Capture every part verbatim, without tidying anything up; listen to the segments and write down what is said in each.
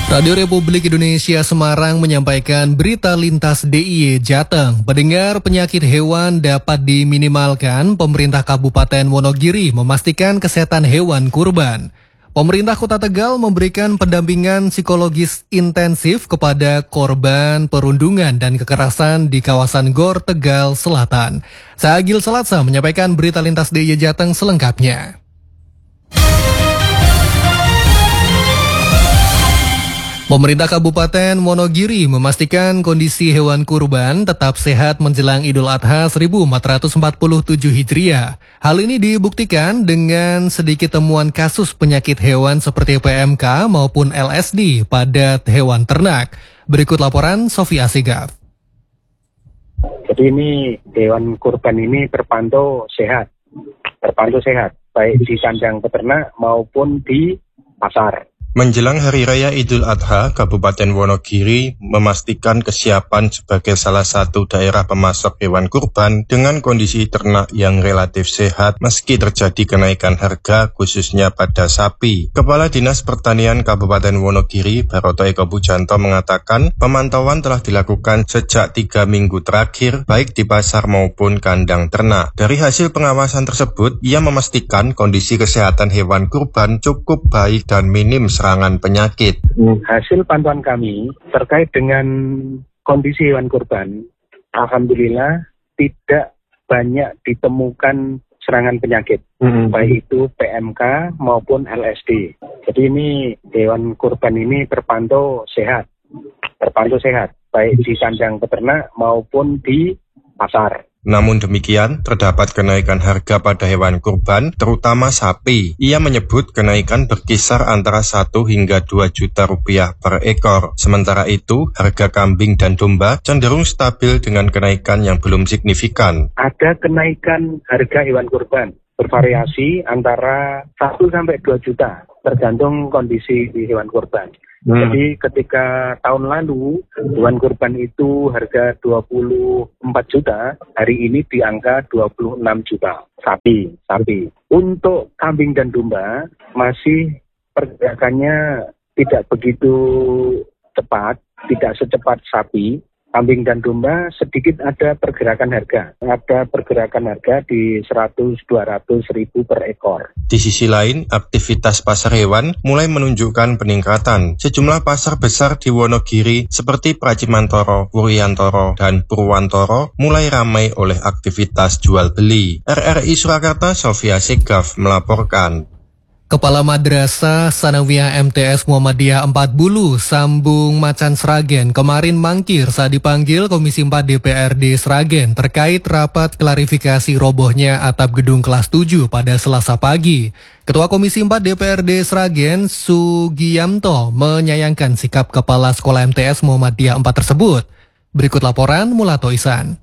Radio Republik Indonesia Semarang menyampaikan berita lintas D I Y Jateng. Pendengar, penyakit hewan dapat diminimalkan. Pemerintah Kabupaten Wonogiri memastikan kesehatan hewan kurban. Pemerintah Kota Tegal memberikan pendampingan psikologis intensif kepada korban perundungan dan kekerasan di kawasan Gor Tegal Selatan. Saya Agil Selatsa menyampaikan berita lintas D I Y Jateng selengkapnya. Pemerintah Kabupaten Wonogiri memastikan kondisi hewan kurban tetap sehat menjelang Idul Adha seribu empat ratus empat puluh tujuh Hijriah. Hal ini dibuktikan dengan sedikit temuan kasus penyakit hewan seperti P M K maupun L S D pada hewan ternak. Berikut laporan Sofia Sigaf. Jadi ini hewan kurban ini terpantau sehat, terpantau sehat, baik di kandang peternak maupun di pasar. Menjelang Hari Raya Idul Adha, Kabupaten Wonogiri memastikan kesiapan sebagai salah satu daerah pemasok hewan kurban dengan kondisi ternak yang relatif sehat meski terjadi kenaikan harga khususnya pada sapi. Kepala Dinas Pertanian Kabupaten Wonogiri, Baroto Eko Pujanto mengatakan pemantauan telah dilakukan sejak tiga minggu terakhir baik di pasar maupun kandang ternak. Dari hasil pengawasan tersebut, ia memastikan kondisi kesehatan hewan kurban cukup baik dan minim serangan penyakit. Hasil pantauan kami terkait dengan kondisi hewan kurban, alhamdulillah tidak banyak ditemukan serangan penyakit, hmm. baik itu P M K maupun L S D. Jadi ini hewan kurban ini terpantau sehat, terpantau sehat, baik di kandang peternak maupun di pasar. Namun demikian, terdapat kenaikan harga pada hewan kurban, terutama sapi. Ia menyebut kenaikan berkisar antara satu hingga dua juta rupiah per ekor. Sementara itu, harga kambing dan domba cenderung stabil dengan kenaikan yang belum signifikan. Ada kenaikan harga hewan kurban, bervariasi antara satu sampai dua juta, tergantung kondisi hewan kurban. Hmm. Jadi ketika tahun lalu hewan kurban itu harga dua puluh empat juta, hari ini di angka dua puluh enam juta. Sapi, sapi. Untuk kambing dan domba masih pergerakannya tidak begitu cepat, tidak secepat sapi. Kambing dan domba sedikit ada pergerakan harga. Ada pergerakan harga di seratus sampai dua ratus ribu per ekor. Di sisi lain, aktivitas pasar hewan mulai menunjukkan peningkatan. Sejumlah pasar besar di Wonogiri seperti Pracimantoro, Wuryantoro, dan Purwantoro mulai ramai oleh aktivitas jual beli. R R I Surakarta, Sofia Sigaf melaporkan. Kepala Madrasah Sanawiyah M T S Muhammadiyah Empat Bulu, Sambung Macan Sragen, kemarin mangkir saat dipanggil Komisi empat D P R D Sragen terkait rapat klarifikasi robohnya atap gedung kelas tujuh pada Selasa pagi. Ketua Komisi empat D P R D Sragen, Sugiyamto, menyayangkan sikap Kepala Sekolah M T S Muhammadiyah Empat tersebut. Berikut laporan Mulato Isan.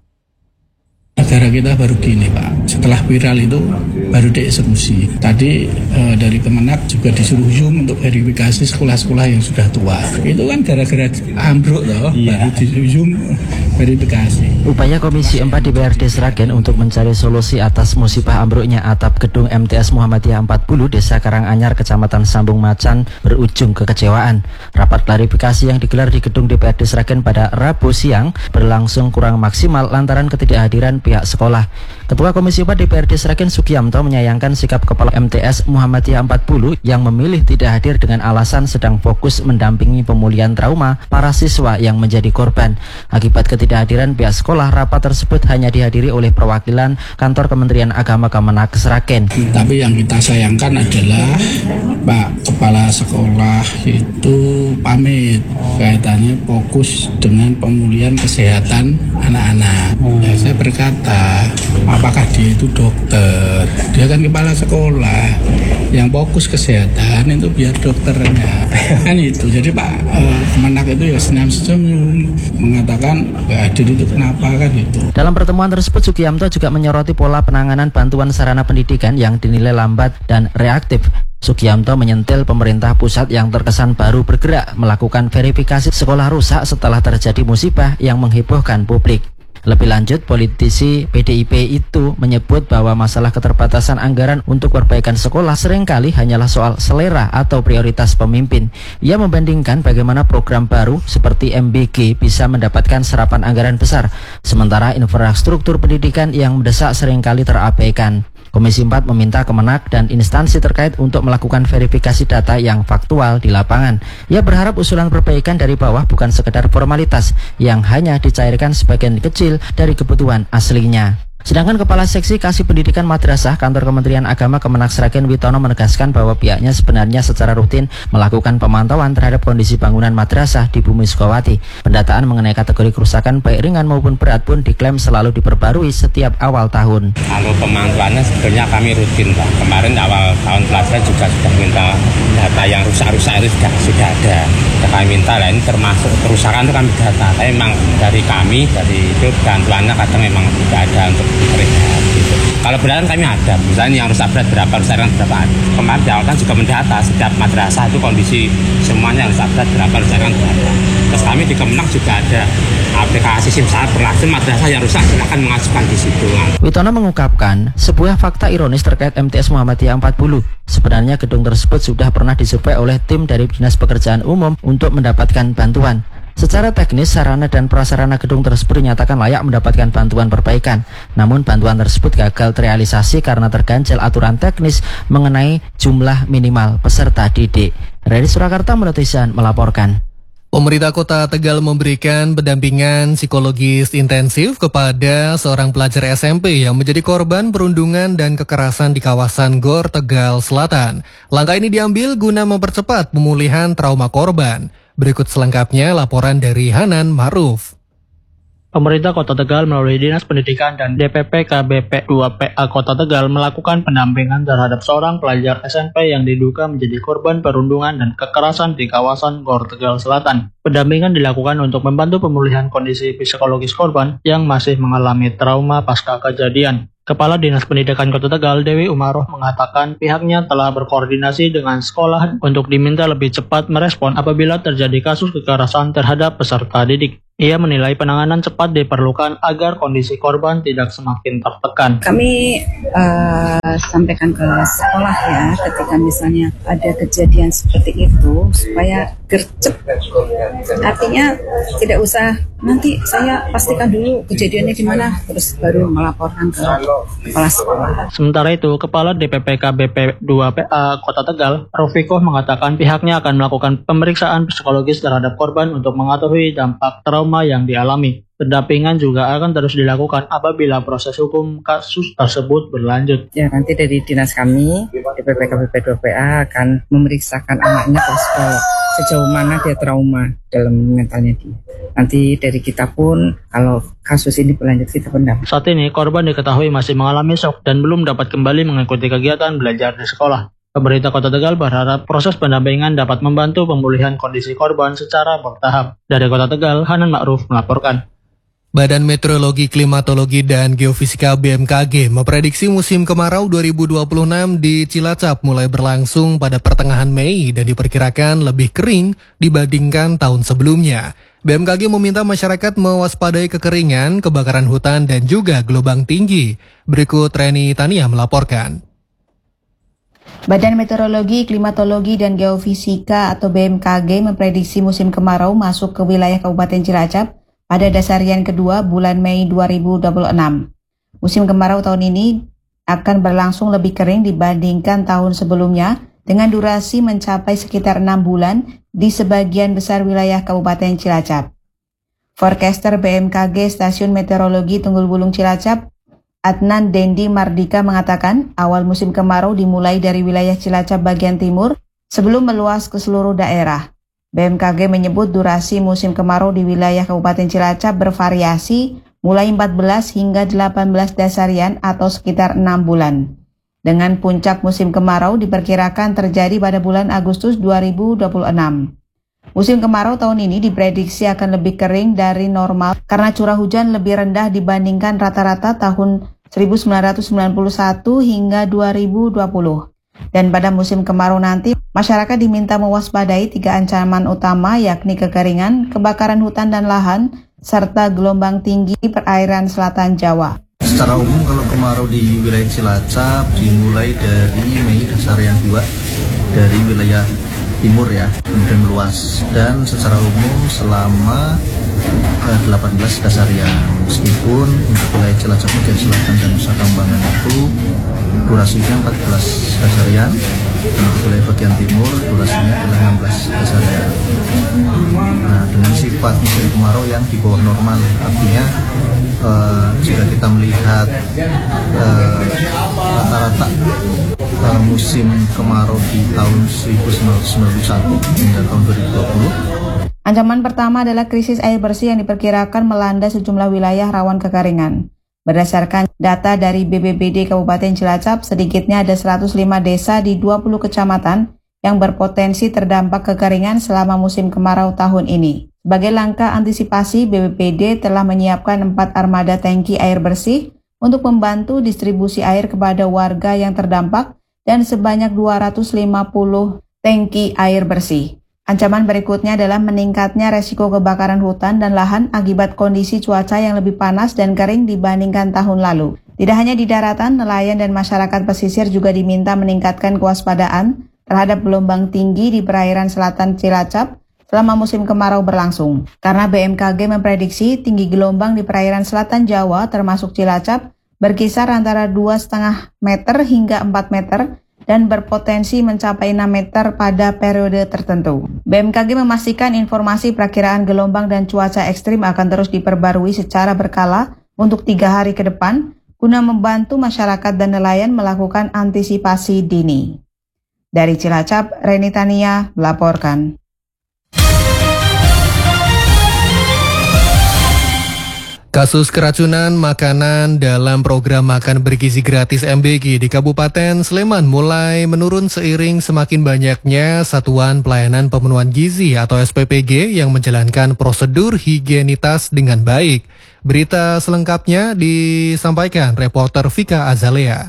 Negara kita baru gini Pak, setelah viral itu baru dieksekusi. Tadi e, dari Kemenak juga disuruh zoom untuk verifikasi sekolah-sekolah yang sudah tua. Itu kan gara-gara ambruk loh, iya. Baru disuruh zoom verifikasi. Upaya Komisi empat D P R D Sragen untuk mencari solusi atas musibah ambruknya atap gedung M T S Muhammadiyah Empat Bulu, Desa Karanganyar, Kecamatan Sambung Macan berujung kekecewaan. Rapat klarifikasi yang digelar di gedung D P R D Sragen pada Rabu siang berlangsung kurang maksimal lantaran ketidakhadiran pihak sekolah. Ketua Komisi empat D P R D Sragen, Sugiyamto, menyayangkan sikap Kepala M T S Muhammadiyah Empat Bulu yang memilih tidak hadir dengan alasan sedang fokus mendampingi pemulihan trauma para siswa yang menjadi korban. Akibat ketidakhadiran pihak sekolah, rapat tersebut hanya dihadiri oleh perwakilan kantor Kementerian Agama Kemenak Sragen. Tapi yang kita sayangkan adalah Pak Kepala Sekolah itu pamit kaitannya fokus dengan pemulihan kesehatan anak-anak. Ya, saya berkata, apakah dia itu dokter? Dia kan kepala sekolah, yang fokus kesehatan itu biar dokternya. Kan itu. Jadi Pak eh, Kemenak itu ya senyum-senyum mengatakan nggak hadir itu kenapa kan itu. Dalam pertemuan tersebut, Sugiyamto juga menyoroti pola penanganan bantuan sarana pendidikan yang dinilai lambat dan reaktif. Sugiyamto menyentil pemerintah pusat yang terkesan baru bergerak melakukan verifikasi sekolah rusak setelah terjadi musibah yang menghebohkan publik. Lebih lanjut, politisi P D I P itu menyebut bahwa masalah keterbatasan anggaran untuk perbaikan sekolah seringkali hanyalah soal selera atau prioritas pemimpin. Ia membandingkan bagaimana program baru seperti M B G bisa mendapatkan serapan anggaran besar, sementara infrastruktur pendidikan yang mendesak seringkali terabaikan. Komisi empat meminta Kemenak dan instansi terkait untuk melakukan verifikasi data yang faktual di lapangan. Ia berharap usulan perbaikan dari bawah bukan sekedar formalitas yang hanya dicairkan sebagian kecil dari kebutuhan aslinya. Sedangkan Kepala Seksi Kasih Pendidikan Madrasah Kantor Kementerian Agama Kemenak Sragen Witono menegaskan bahwa pihaknya sebenarnya secara rutin melakukan pemantauan terhadap kondisi bangunan madrasah di Bumi Sukawati. Pendataan mengenai kategori kerusakan baik ringan maupun berat pun diklaim selalu diperbarui setiap awal tahun. Kalau pemantauannya sebenarnya kami rutin, Pak. Kemarin awal tahun pelajaran juga sudah minta data yang rusak-rusak itu sudah, sudah ada. Sudah kami minta, lah ini termasuk kerusakan itu kami data. Tapi memang dari kami, dari itu bantuannya kadang memang tidak ada untuk rehat gitu. Kalau berat kami ada, misalnya yang rusak berat berapa, rusak ringan berapa. Kemarin di awal kan juga mendata setiap madrasah itu kondisi semuanya rusak berat berapa, rusak ringan berapa. Terus kami di Kemenak juga ada aplikasi simsar berlaku madrasah yang rusak silakan mengajukan di situ. Witono mengungkapkan sebuah fakta ironis terkait M T S Muhammadiyah empat puluh. Sebenarnya gedung tersebut sudah pernah disurvei oleh tim dari Dinas Pekerjaan Umum untuk mendapatkan bantuan. Secara teknis, sarana dan prasarana gedung tersebut dinyatakan layak mendapatkan bantuan perbaikan. Namun bantuan tersebut gagal terrealisasi karena terganjal aturan teknis mengenai jumlah minimal peserta didik. Dari Surakarta, Meletisan melaporkan. Pemerintah Kota Tegal memberikan pendampingan psikologis intensif kepada seorang pelajar S M P yang menjadi korban perundungan dan kekerasan di kawasan Gor Tegal Selatan. Langkah ini diambil guna mempercepat pemulihan trauma korban. Berikut selengkapnya laporan dari Hanan Ma'ruf. Pemerintah Kota Tegal melalui Dinas Pendidikan dan D P P K B P dua P A Kota Tegal melakukan pendampingan terhadap seorang pelajar S M P yang diduga menjadi korban perundungan dan kekerasan di kawasan Gor Tegal Selatan. Pendampingan dilakukan untuk membantu pemulihan kondisi psikologis korban yang masih mengalami trauma pasca kejadian. Kepala Dinas Pendidikan Kota Tegal, Dewi Umaroh, mengatakan pihaknya telah berkoordinasi dengan sekolah untuk diminta lebih cepat merespon apabila terjadi kasus kekerasan terhadap peserta didik. Ia menilai penanganan cepat diperlukan agar kondisi korban tidak semakin tertekan. Kami uh, sampaikan ke sekolah ya, ketika misalnya ada kejadian seperti itu, supaya gercep. Artinya tidak usah nanti saya pastikan dulu kejadiannya di mana, terus baru melaporkan ke kepala sekolah. Sementara itu, Kepala D P P K B P dua P A Kota Tegal, Rofikoh, mengatakan pihaknya akan melakukan pemeriksaan psikologis terhadap korban untuk mengetahui dampak trauma yang dialami. Pendampingan juga akan terus dilakukan apabila proses hukum kasus tersebut berlanjut. Ya, nanti dari dinas kami, D P P K B P dua P A akan memeriksakan anaknya ke psikolog, sejauh mana dia trauma dalam mentalnya dia. Nanti dari kita pun, kalau kasus ini berlanjut, kita pendamping. Saat ini, korban diketahui masih mengalami shock dan belum dapat kembali mengikuti kegiatan belajar di sekolah. Pemerintah Kota Tegal berharap proses pendampingan dapat membantu pemulihan kondisi korban secara bertahap. Dari Kota Tegal, Hanan Ma'ruf melaporkan. Badan Meteorologi, Klimatologi, dan Geofisika B M K G memprediksi musim kemarau dua ribu dua puluh enam di Cilacap mulai berlangsung pada pertengahan Mei dan diperkirakan lebih kering dibandingkan tahun sebelumnya. B M K G meminta masyarakat mewaspadai kekeringan, kebakaran hutan, dan juga gelombang tinggi. Berikut Reni Tania melaporkan. Badan Meteorologi, Klimatologi, dan Geofisika atau B M K G memprediksi musim kemarau masuk ke wilayah Kabupaten Cilacap pada dasarian kedua bulan Mei dua ribu dua puluh enam. Musim kemarau tahun ini akan berlangsung lebih kering dibandingkan tahun sebelumnya dengan durasi mencapai sekitar enam bulan di sebagian besar wilayah Kabupaten Cilacap. Forecaster B M K G Stasiun Meteorologi Tunggul Bulung Cilacap, Adnan Dendi Mardika, mengatakan awal musim kemarau dimulai dari wilayah Cilacap bagian timur sebelum meluas ke seluruh daerah. B M K G menyebut durasi musim kemarau di wilayah Kabupaten Cilacap bervariasi mulai empat belas hingga delapan belas dasarian atau sekitar enam bulan. Dengan puncak musim kemarau diperkirakan terjadi pada bulan Agustus dua ribu dua puluh enam. Musim kemarau tahun ini diprediksi akan lebih kering dari normal karena curah hujan lebih rendah dibandingkan rata-rata tahun seribu sembilan ratus sembilan puluh satu hingga dua ribu dua puluh. Dan pada musim kemarau nanti, masyarakat diminta mewaspadai tiga ancaman utama yakni kekeringan, kebakaran hutan dan lahan, serta gelombang tinggi perairan selatan Jawa. Secara umum kalau kemarau di wilayah Cilacap dimulai dari Mei dasarian dua dari wilayah timur ya, kemudian meluas, dan secara umum selama eh, delapan belas dasarian. Meskipun untuk wilayah Cilacap bagian selatan dan Nusa Kambangan itu durasinya empat belas dasarian, dan untuk wilayah bagian timur durasinya adalah enam belas dasarian. Nah, dengan sifat musim kemarau yang di bawah normal, artinya uh, jika kita melihat uh, rata-rata uh, musim kemarau di tahun seribu sembilan ratus sembilan puluh satu hingga tahun dua ribu dua puluh. Ancaman pertama adalah krisis air bersih yang diperkirakan melanda sejumlah wilayah rawan kekeringan. Berdasarkan data dari B B B D Kabupaten Cilacap, sedikitnya ada seratus lima desa di dua puluh kecamatan yang berpotensi terdampak kekeringan selama musim kemarau tahun ini. Sebagai langkah antisipasi, B B P D telah menyiapkan empat armada tangki air bersih untuk membantu distribusi air kepada warga yang terdampak dan sebanyak dua ratus lima puluh tangki air bersih. Ancaman berikutnya adalah meningkatnya resiko kebakaran hutan dan lahan akibat kondisi cuaca yang lebih panas dan kering dibandingkan tahun lalu. Tidak hanya di daratan, nelayan dan masyarakat pesisir juga diminta meningkatkan kewaspadaan terhadap gelombang tinggi di perairan selatan Cilacap selama musim kemarau berlangsung. Karena B M K G memprediksi tinggi gelombang di perairan selatan Jawa termasuk Cilacap berkisar antara dua koma lima meter hingga empat meter dan berpotensi mencapai enam meter pada periode tertentu. B M K G memastikan informasi perakiraan gelombang dan cuaca ekstrim akan terus diperbarui secara berkala untuk tiga hari ke depan guna membantu masyarakat dan nelayan melakukan antisipasi dini. Dari Cilacap, Reni Tania melaporkan. Kasus keracunan makanan dalam program makan bergizi gratis M B G di Kabupaten Sleman mulai menurun seiring semakin banyaknya satuan pelayanan pemenuhan gizi atau S P P G yang menjalankan prosedur higienitas dengan baik. Berita selengkapnya disampaikan reporter Vika Azalea.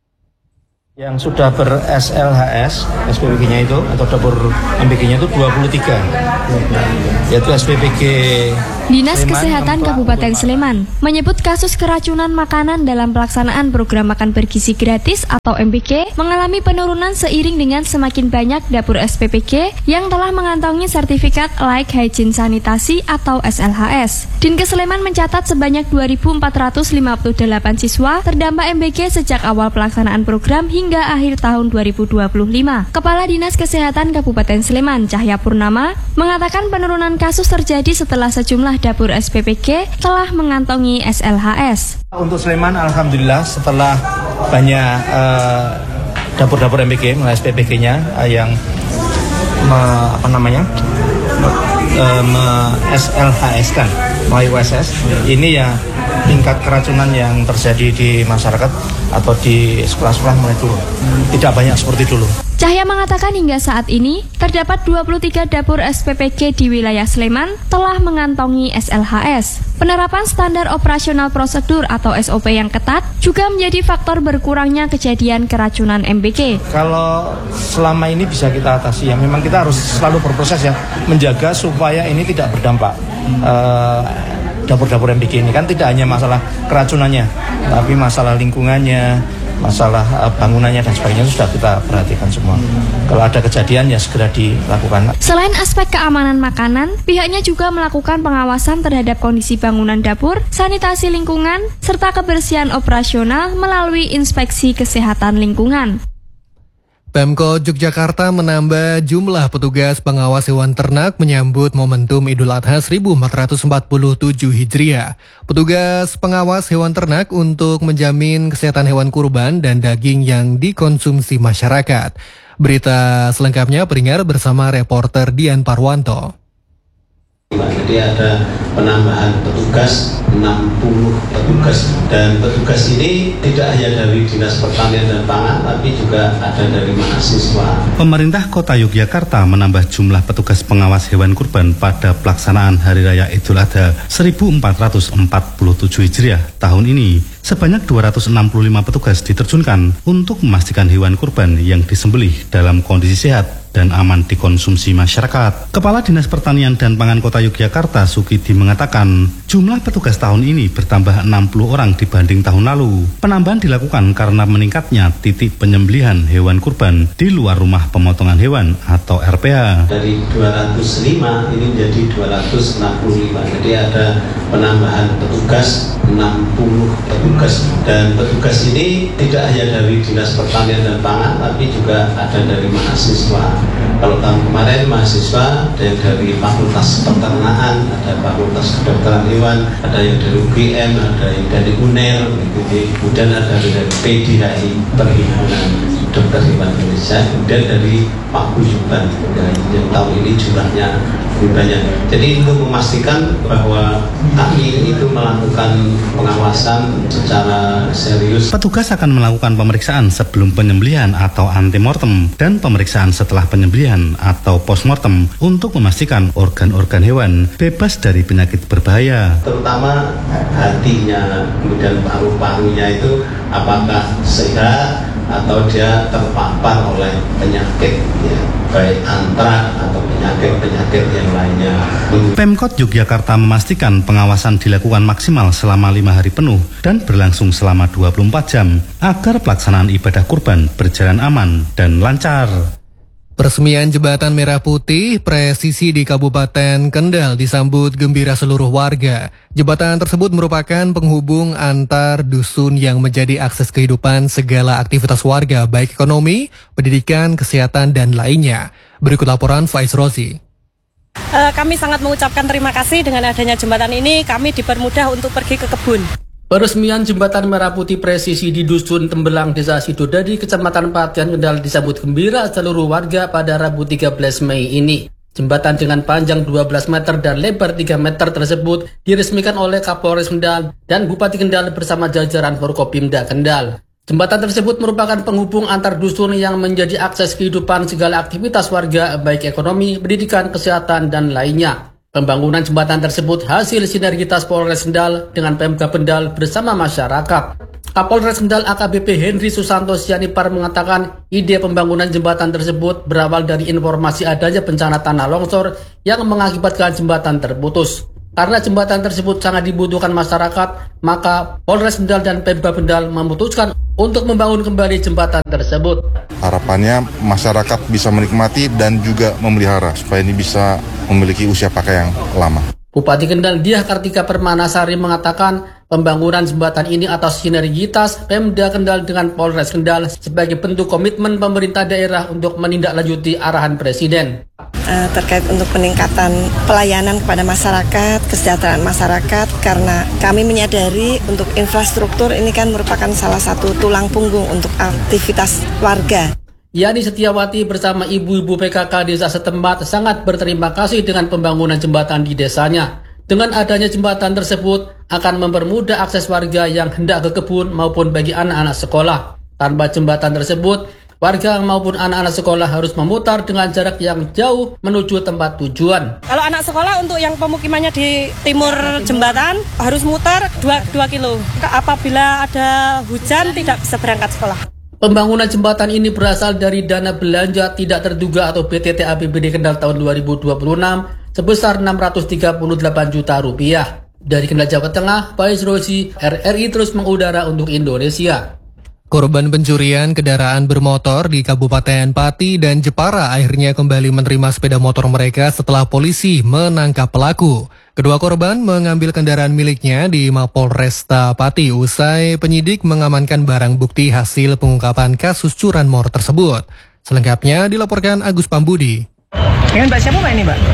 Yang sudah ber-S L H S, S P P G-nya itu, atau dapur M B G-nya itu dua puluh tiga, yaitu S P P G Dinas Kesehatan Kabupaten Sleman menyebut kasus keracunan makanan dalam pelaksanaan program makan bergizi gratis atau M B G mengalami penurunan seiring dengan semakin banyak dapur S P P G yang telah mengantongi sertifikat Like Hygiene Sanitasi atau S L H S. Dinkes Sleman mencatat sebanyak dua ribu empat ratus lima puluh delapan siswa terdampak M B G sejak awal pelaksanaan program hingga akhir tahun dua ribu dua puluh lima. Kepala Dinas Kesehatan Kabupaten Sleman, Cahya Purnama, mengatakan penurunan kasus terjadi setelah sejumlah dapur S P P G telah mengantongi S L H S. Untuk Sleman, alhamdulillah setelah banyak uh, dapur-dapur M B G, S P P G-nya uh, yang me, apa namanya uh, me S L H S kan, melalui U S S, ini ya tingkat keracunan yang terjadi di masyarakat atau di sekolah-sekolah mulai turun. Tidak banyak seperti dulu. Cahya mengatakan hingga saat ini terdapat dua puluh tiga dapur S P P G di wilayah Sleman telah mengantongi S L H S. Penerapan standar operasional prosedur atau S O P yang ketat juga menjadi faktor berkurangnya kejadian keracunan M B G. Kalau selama ini bisa kita atasi ya, memang kita harus selalu berproses ya, menjaga supaya ini tidak berdampak. Uh, dapur-dapur M B G ini kan tidak hanya masalah keracunannya, tapi masalah lingkungannya, masalah uh, bangunannya dan sebagainya sudah kita perhatikan semua. Kalau ada kejadian ya segera dilakukan. Selain aspek keamanan makanan, pihaknya juga melakukan pengawasan terhadap kondisi bangunan dapur, sanitasi lingkungan, serta kebersihan operasional melalui inspeksi kesehatan lingkungan. Pemkot Yogyakarta menambah jumlah petugas pengawas hewan ternak menyambut momentum Idul Adha seribu empat ratus empat puluh tujuh Hijriah. Petugas pengawas hewan ternak untuk menjamin kesehatan hewan kurban dan daging yang dikonsumsi masyarakat. Berita selengkapnya peringat bersama reporter Dian Parwanto. Jadi ada penambahan petugas, enam puluh petugas, dan petugas ini tidak hanya dari Dinas Pertanian dan Pangan, tapi juga ada dari mahasiswa. Pemerintah Kota Yogyakarta menambah jumlah petugas pengawas hewan kurban pada pelaksanaan Hari Raya Idul Adha seribu empat ratus empat puluh tujuh Hijriah tahun ini. Sebanyak dua ratus enam puluh lima petugas diterjunkan untuk memastikan hewan kurban yang disembelih dalam kondisi sehat dan aman dikonsumsi masyarakat. Kepala Dinas Pertanian dan Pangan Kota Yogyakarta, Sukidi, mengatakan jumlah petugas tahun ini bertambah enam puluh orang dibanding tahun lalu. Penambahan dilakukan karena meningkatnya titik penyembelihan hewan kurban di luar rumah pemotongan hewan atau R P H. Dari dua ratus lima ini menjadi dua ratus enam puluh lima. Jadi ada penambahan petugas enam puluh petugas, dan petugas ini tidak hanya dari Dinas Pertanian dan Pangan tapi juga ada dari mahasiswa. Kalau tahun kemarin mahasiswa ada yang dari Fakultas Peternakan, ada Fakultas Kedokteran Hewan, ada yang dari U G M, ada yang dari U N E R, kemudian ada dari P D H I Perhimpunan Dokter Hewan Indonesia, kemudian dari Pak Guyuban yang tahun ini jumlahnya lebih banyak. Jadi untuk memastikan bahwa kami itu melakukan pengawasan secara serius. Petugas akan melakukan pemeriksaan sebelum penyembelihan atau antemortem dan pemeriksaan setelah penyembelihan atau postmortem untuk memastikan organ-organ hewan bebas dari penyakit berbahaya. Terutama hatinya, kemudian paru-parunya itu apakah sehat atau dia terpapar oleh penyakit, ya, baik antrak atau penyakit-penyakit yang lainnya. Pemkot Yogyakarta memastikan pengawasan dilakukan maksimal selama lima hari penuh dan berlangsung selama dua puluh empat jam agar pelaksanaan ibadah kurban berjalan aman dan lancar. Peresmian Jembatan Merah Putih Presisi di Kabupaten Kendal disambut gembira seluruh warga. Jembatan tersebut merupakan penghubung antar dusun yang menjadi akses kehidupan segala aktivitas warga, baik ekonomi, pendidikan, kesehatan, dan lainnya. Berikut laporan Faiz Rozi. Uh, kami sangat mengucapkan terima kasih dengan adanya jembatan ini, kami dipermudah untuk pergi ke kebun. Peresmian Jembatan Merah Putih Presisi di Dusun Tembelang, Desa Sidodadi, Kecamatan Patian, Kendal disambut gembira seluruh warga pada Rabu tiga belas Mei ini. Jembatan dengan panjang dua belas meter dan lebar tiga meter tersebut diresmikan oleh Kapolres Kendal dan Bupati Kendal bersama jajaran Forkopimda Kendal. Jembatan tersebut merupakan penghubung antar dusun yang menjadi akses kehidupan segala aktivitas warga, baik ekonomi, pendidikan, kesehatan, dan lainnya. Pembangunan jembatan tersebut hasil sinergitas Polres Kendal dengan Pemda Kendal bersama masyarakat. Kapolres Kendal A K B P Henry Susanto Sianipar mengatakan ide pembangunan jembatan tersebut berawal dari informasi adanya bencana tanah longsor yang mengakibatkan jembatan terputus. Karena jembatan tersebut sangat dibutuhkan masyarakat, maka Polres Kendal dan Pemda Kendal memutuskan untuk membangun kembali jembatan tersebut. Harapannya masyarakat bisa menikmati dan juga memelihara supaya ini bisa memiliki usia pakai yang lama. Bupati Kendal Diah Kartika Permanasari mengatakan pembangunan jembatan ini atas sinergitas Pemda Kendal dengan Polres Kendal sebagai bentuk komitmen pemerintah daerah untuk menindaklanjuti arahan Presiden. Uh, terkait untuk peningkatan pelayanan kepada masyarakat, kesejahteraan masyarakat, karena kami menyadari untuk infrastruktur ini kan merupakan salah satu tulang punggung untuk aktivitas warga. Yani Setiawati bersama ibu-ibu P K K desa setempat sangat berterima kasih dengan pembangunan jembatan di desanya. Dengan adanya jembatan tersebut akan mempermudah akses warga yang hendak ke kebun maupun bagi anak-anak sekolah. Tanpa jembatan tersebut, warga maupun anak-anak sekolah harus memutar dengan jarak yang jauh menuju tempat tujuan. Kalau anak sekolah untuk yang pemukimannya di timur jembatan harus mutar dua kilo. Apabila ada hujan tidak bisa berangkat sekolah. Pembangunan jembatan ini berasal dari dana belanja tidak terduga atau B T T A P B D Kendal tahun dua ribu dua puluh enam sebesar enam ratus tiga puluh delapan juta rupiah. Dari Kendal, Jawa Tengah, Faiz Rozi, R R I terus mengudara untuk Indonesia. Korban pencurian kendaraan bermotor di Kabupaten Pati dan Jepara akhirnya kembali menerima sepeda motor mereka setelah polisi menangkap pelaku. Kedua korban mengambil kendaraan miliknya di Mapolresta Pati usai penyidik mengamankan barang bukti hasil pengungkapan kasus curanmor tersebut. Selengkapnya dilaporkan Agus Pambudi. Dengan Mbak siapa Mbak ini Mbak?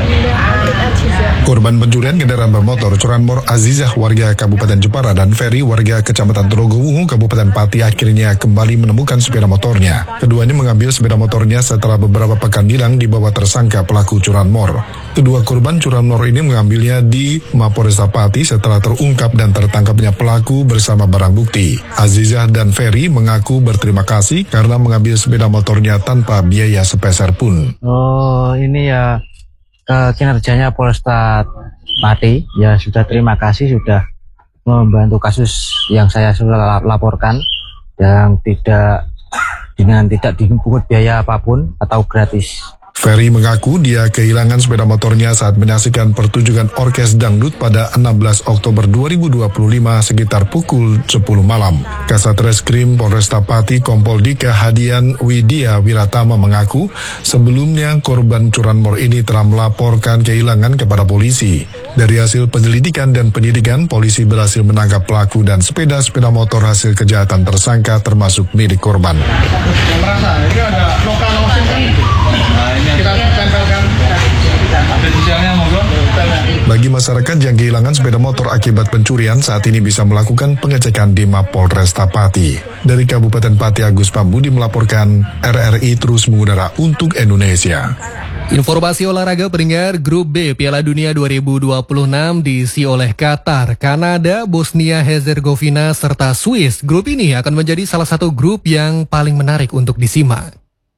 Korban pencurian kendaraan bermotor curanmor Azizah warga Kabupaten Jepara dan Ferry warga Kecamatan Trogowungu Kabupaten Pati akhirnya kembali menemukan sepeda motornya. Keduanya mengambil sepeda motornya setelah beberapa pekan hilang di bawah tersangka pelaku curanmor. Kedua korban curanmor ini mengambilnya di Mapolresta Pati setelah terungkap dan tertangkapnya pelaku bersama barang bukti. Azizah dan Ferry mengaku berterima kasih karena mengambil sepeda motornya tanpa biaya sepeser pun. Oh ini ya Uh, kinerjanya Polresta Pati, ya sudah terima kasih sudah membantu kasus yang saya sudah laporkan yang tidak dengan tidak dipungut biaya apapun atau gratis. Ferry mengaku dia kehilangan sepeda motornya saat menyaksikan pertunjukan orkes dangdut pada enam belas Oktober dua ribu dua puluh lima sekitar pukul sepuluh malam. Kasat Reskrim Polresta Pati Kompol Dika Hadian Widya Wiratama mengaku sebelumnya korban curanmor ini telah melaporkan kehilangan kepada polisi. Dari hasil penyelidikan dan penyidikan, polisi berhasil menangkap pelaku dan sepeda-sepeda motor hasil kejahatan tersangka termasuk milik korban. Merasa ini ada lokal nosin kan? Nah, ini kita tempelkan ofisialnya monggo. Bagi masyarakat yang kehilangan sepeda motor akibat pencurian, saat ini bisa melakukan pengecekan di Mapol Resta Pati. Dari Kabupaten Pati, Agus Pambudi melaporkan, R R I terus mengudara untuk Indonesia. Informasi olahraga pendengar, Grup B Piala Dunia dua ribu dua puluh enam diisi oleh Qatar, Kanada, Bosnia Herzegovina, serta Swiss. Grup ini akan menjadi salah satu grup yang paling menarik untuk disimak.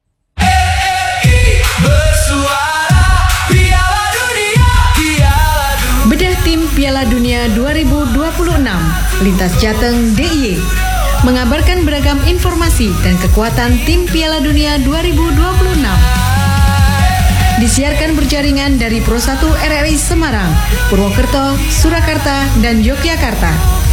Bedah tim Piala Dunia dua ribu dua puluh enam, Lintas Jateng D I Y mengabarkan beragam informasi dan kekuatan tim Piala Dunia dua ribu dua puluh enam. Disiarkan berjaringan dari Pro satu R R I Semarang, Purwokerto, Surakarta, dan Yogyakarta.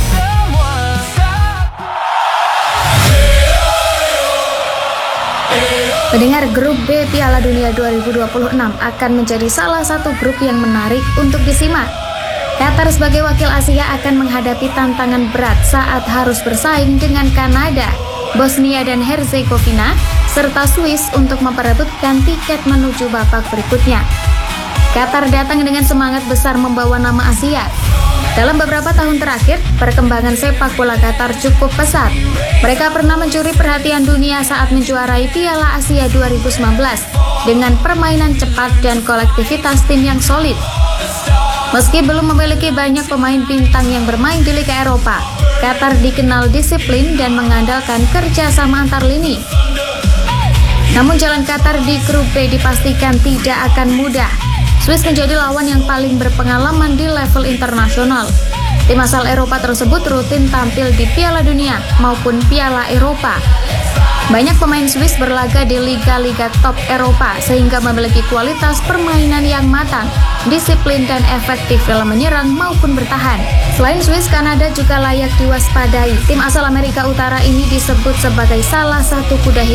Pendengar, Grup B Piala Dunia dua ribu dua puluh enam akan menjadi salah satu grup yang menarik untuk disimak. Qatar sebagai wakil Asia akan menghadapi tantangan berat saat harus bersaing dengan Kanada, Bosnia dan Herzegovina, serta Swiss untuk memperebutkan tiket menuju babak berikutnya. Qatar datang dengan semangat besar membawa nama Asia. Dalam beberapa tahun terakhir, perkembangan sepak bola Qatar cukup pesat. Mereka pernah mencuri perhatian dunia saat menjuarai Piala Asia dua ribu sembilan belas dengan permainan cepat dan kolektivitas tim yang solid. Meski belum memiliki banyak pemain bintang yang bermain di Liga Eropa, Qatar dikenal disiplin dan mengandalkan kerjasama antar lini. Namun jalan Qatar di Grup B dipastikan tidak akan mudah. Swiss menjadi lawan yang paling berpengalaman di level internasional. Tim asal Eropa tersebut rutin tampil di Piala Dunia maupun Piala Eropa. Banyak pemain Swiss berlaga di liga-liga top Eropa sehingga memiliki kualitas permainan yang matang, disiplin dan efektif dalam menyerang maupun bertahan. Selain Swiss, Kanada juga layak diwaspadai. Tim asal Amerika Utara ini disebut sebagai salah satu kuda hitam